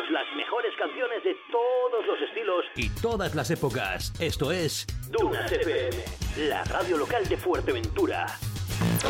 ponemos las mejores canciones de todos los estilos y todas las épocas. Esto es Dunas FM, la radio local de Fuerteventura.